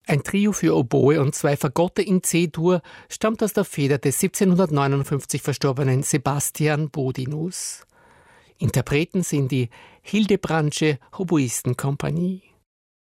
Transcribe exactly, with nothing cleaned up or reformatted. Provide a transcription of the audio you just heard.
Ein Trio für Oboe und zwei Fagotte in C-Dur stammt aus der Feder des siebzehnhundertneunundfünfzig verstorbenen Sebastian Bodinus. Interpreten sind die Hildebrandsche Hoboisten-Kompanie.